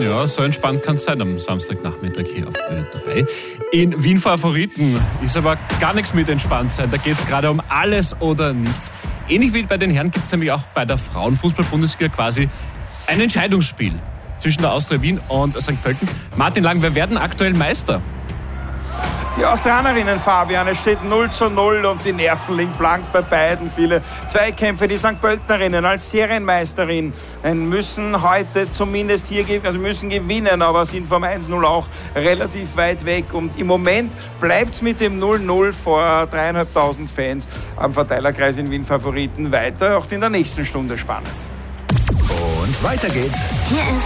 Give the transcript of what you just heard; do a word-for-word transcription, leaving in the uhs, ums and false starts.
Ja, so entspannt kann es sein am Samstagnachmittag hier auf Ö drei. In Wien Favoriten ist aber gar nichts mit entspannt sein. Da geht es gerade um alles oder nichts. Ähnlich wie bei den Herren gibt es nämlich auch bei der Frauenfußball-Bundesliga quasi ein Entscheidungsspiel zwischen der Austria Wien und Sankt Pölten. Martin Lang, wer werden aktuell Meister? Die Austrianerinnen, Fabian, es steht null zu null und die Nerven liegen blank bei beiden. Viele Zweikämpfe. Die Sankt Pöltenerinnen als Serienmeisterin müssen heute zumindest hier gewinnen, also müssen gewinnen, aber sind vom eins null auch relativ weit weg. Und im Moment bleibt es mit dem null null vor dreieinhalbtausend Fans am Verteilerkreis in Wien Favoriten weiter, auch in der nächsten Stunde spannend. Und weiter geht's. Hier ist